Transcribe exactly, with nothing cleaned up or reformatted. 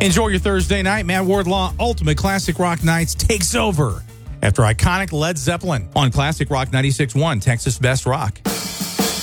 Enjoy your Thursday night. Matt Wardlaw, Ultimate Classic Rock Nights takes over after iconic Led Zeppelin on Classic Rock ninety-six point one, Texas Best Rock.